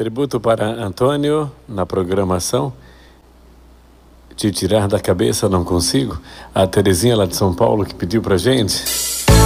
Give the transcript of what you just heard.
Tributo para Antônio na programação. Te tirar da cabeça não consigo. A Terezinha lá de São Paulo que pediu pra gente.